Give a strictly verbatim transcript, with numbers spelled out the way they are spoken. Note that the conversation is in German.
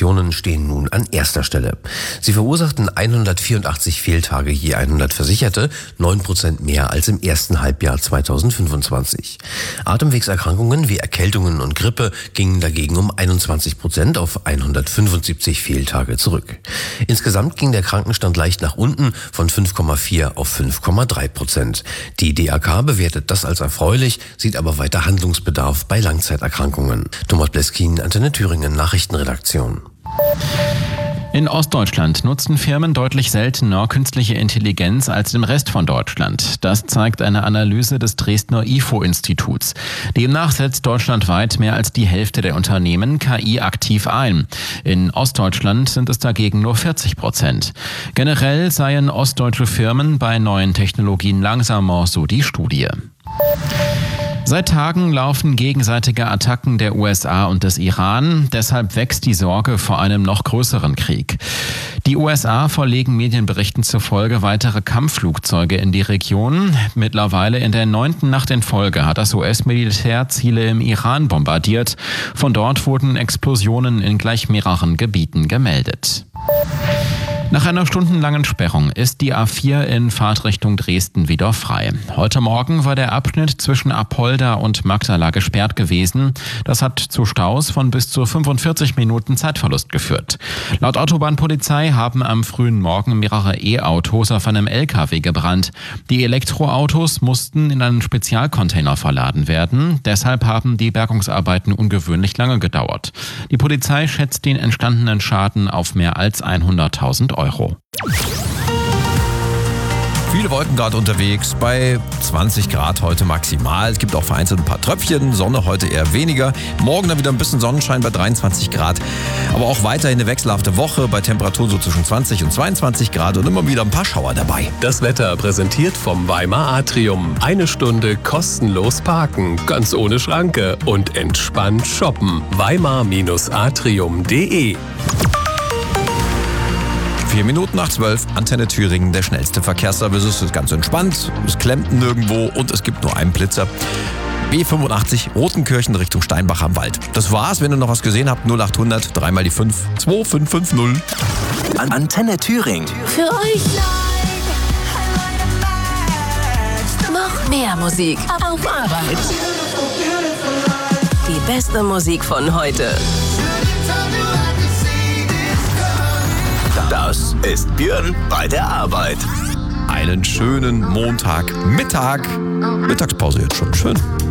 Infektionen stehen nun an erster Stelle. Sie verursachten hundertvierundachtzig Fehltage je hundert Versicherte, neun Prozent mehr als im ersten Halbjahr zweitausendfünfundzwanzig. Atemwegserkrankungen wie Erkältungen und Grippe gingen dagegen um einundzwanzig Prozent auf hundertfünfundsiebzig Fehltage zurück. Insgesamt ging der Krankenstand leicht nach unten von fünf Komma vier auf fünf Komma drei Prozent. Die D A K bewertet das als erfreulich, sieht aber weiter Handlungsbedarf bei Langzeiterkrankungen. Thomas Bleskin, Antenne Thüringen, Nachrichtenredaktion. In Ostdeutschland nutzen Firmen deutlich seltener künstliche Intelligenz als im Rest von Deutschland. Das zeigt eine Analyse des Dresdner I F O-Instituts. Demnach setzt deutschlandweit mehr als die Hälfte der Unternehmen K I aktiv ein. In Ostdeutschland sind es dagegen nur vierzig Prozent. Generell seien ostdeutsche Firmen bei neuen Technologien langsamer, so die Studie. Seit Tagen laufen gegenseitige Attacken der U S A und des Iran. Deshalb wächst die Sorge vor einem noch größeren Krieg. Die U S A verlegen Medienberichten zufolge weitere Kampfflugzeuge in die Region. Mittlerweile in der neunten Nacht in Folge hat das U S-Militär Ziele im Iran bombardiert. Von dort wurden Explosionen in gleich mehreren Gebieten gemeldet. Nach einer stundenlangen Sperrung ist die A vier in Fahrtrichtung Dresden wieder frei. Heute Morgen war der Abschnitt zwischen Apolda und Magdala gesperrt gewesen. Das hat zu Staus von bis zu fünfundvierzig Minuten Zeitverlust geführt. Laut Autobahnpolizei haben am frühen Morgen mehrere E-Autos auf einem L K W gebrannt. Die Elektroautos mussten in einen Spezialcontainer verladen werden. Deshalb haben die Bergungsarbeiten ungewöhnlich lange gedauert. Die Polizei schätzt den entstandenen Schaden auf mehr als hunderttausend Euro. Viele Wolken gerade unterwegs, bei zwanzig Grad heute maximal. Es gibt auch vereinzelt ein paar Tröpfchen, Sonne heute eher weniger. Morgen dann wieder ein bisschen Sonnenschein bei dreiundzwanzig Grad. Aber auch weiterhin eine wechselhafte Woche bei Temperaturen so zwischen zwanzig und zweiundzwanzig Grad und immer wieder ein paar Schauer dabei. Das Wetter präsentiert vom Weimar Atrium. Eine Stunde kostenlos parken, ganz ohne Schranke und entspannt shoppen. weimar Atrium punkt de Vier Minuten nach zwölf, Antenne Thüringen, der schnellste Verkehrsservice. Es ist ganz entspannt, es klemmt nirgendwo und es gibt nur einen Blitzer. B fünfundachtzig, Rotenkirchen Richtung Steinbach am Wald. Das war's, wenn ihr noch was gesehen habt, null achthundert, dreimal die fünf, zwei fünf fünf null. An Antenne Thüringen. Für euch noch mehr Musik auf Arbeit. Die beste Musik von heute. Das ist Björn bei der Arbeit. Einen schönen Montagmittag. Mittagspause jetzt schon. Schön.